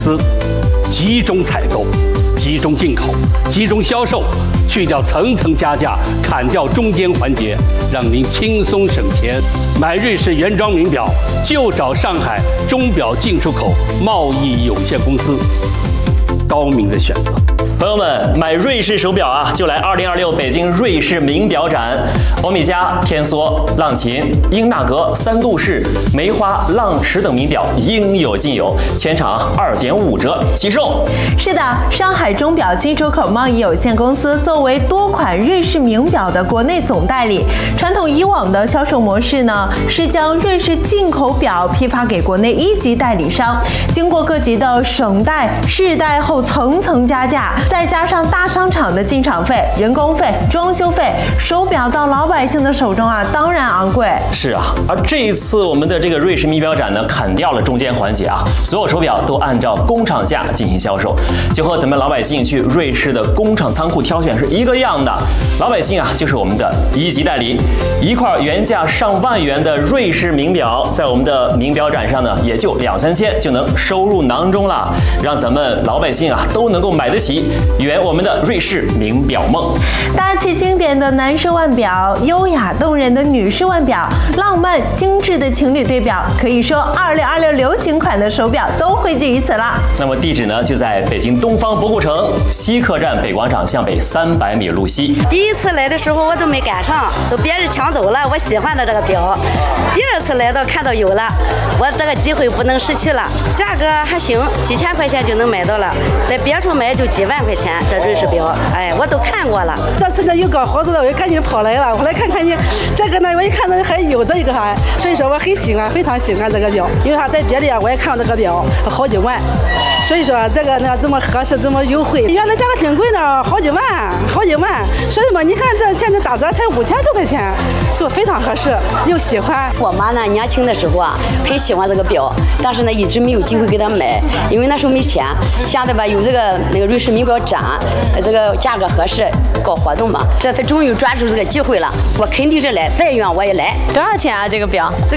司集中采购、集中进口、集中销售，去掉层层加价，砍掉中间环节，让您轻松省钱。买瑞士原装名表就找上海钟表进出口贸易有限公司，高明的选择。 朋友们，买瑞士手表啊，就来2026北京瑞士名表展。欧米茄、天梭、浪琴、英纳格、三度式、梅花、浪驰等名表应有尽有，全场2.5折起售。 是的，上海钟表进出口贸易有限公司作为多款瑞士名表的国内总代理，传统以往的销售模式呢，是将瑞士进口表批发给国内1级代理商，经过各级的省代、市代后层层加价。再加上大商场的进场费、人工费、装修费，手表到老百姓的手中啊，当然昂贵。 是啊，而这一次我们的这个瑞士名表展呢，砍掉了中间环节啊，所有手表都按照工厂价进行销售，就和咱们老百姓去瑞士的工厂仓库挑选是一个样的。老百姓啊，就是我们的1级代理，一块原价上万元的瑞士名表，在我们的名表展上呢，也就2-3千就能收入囊中了，让咱们老百姓啊都能够买得起。圆我们的瑞士名表梦， 大气经典的男士腕表，优雅动人的女士腕表，浪漫精致的情侣对表，可以说2026流行款的手表都汇聚于此了。 那么地址呢，就在北京东方博古城西客站北广场向北300米路西。 第一次来的时候我都没赶上，都别人抢走了我喜欢的这个表。第二次来到看到有了，我这个机会不能失去了，价格还行，几千块钱就能买到了，在别处买就几万块钱。这瑞士表，哎，我都看过了。 这次呢有搞活动了，我就赶紧跑来了。我来看看你这个呢，我一看到还有这个哈，所以说我很喜欢，非常喜欢这个表。因为啥，在别地我也看到这个表好几万，所以说这个呢这么合适，这么优惠。原来价格挺贵的，好几万。所以嘛，你看这现在打折才5000多块钱，是不是非常合适又喜欢？ 我妈呢年轻的时候啊，很喜欢这个表，但是呢一直没有机会给她买，因为那时候没钱。现在吧有那个瑞士名表展，这个价格合适，搞活动嘛，这次终于抓住这个机会了，我肯定是来，再远我也来。 多少钱啊这个表？